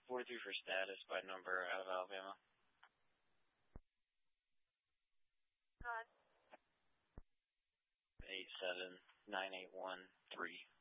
43 for status by number out of Alabama. God. 87981-3.